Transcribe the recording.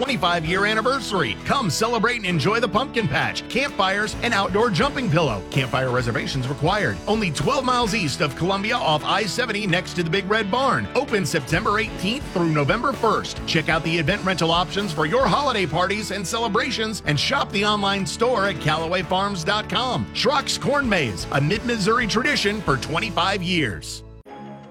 25-year anniversary. Come celebrate and enjoy the pumpkin patch, campfires, and outdoor jumping pillow. Campfire reservations required. Only 12 miles east of Columbia off I-70 next to the Big Red Barn. Open September 18th through November 1st. Check out the event rental options for your holiday parties and celebrations and shop the online store at CallawayFarms.com. Schrock's Corn Maze, a mid-Missouri tradition for 25 years.